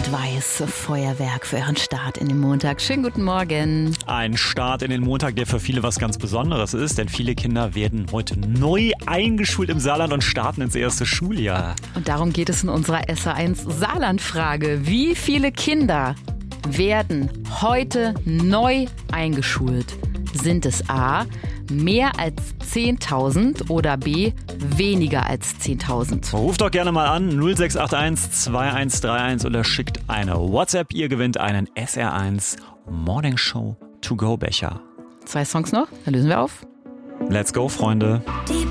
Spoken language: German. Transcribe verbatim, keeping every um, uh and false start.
Rot-Weiß Feuerwerk für euren Start in den Montag. Schönen guten Morgen. Ein Start in den Montag, der für viele was ganz Besonderes ist, denn viele Kinder werden heute neu eingeschult im Saarland und starten ins erste Schuljahr. Und darum geht es in unserer S A eins Saarland-Frage. Wie viele Kinder werden heute neu eingeschult? Sind es A, mehr als zehntausend oder B, weniger als zehntausend? Ruft doch gerne mal an null sechs acht eins zwei eins drei eins oder schickt eine WhatsApp. Ihr gewinnt einen S R eins Morning Show To Go Becher. Zwei Songs noch, dann lösen wir auf. Let's go, Freunde.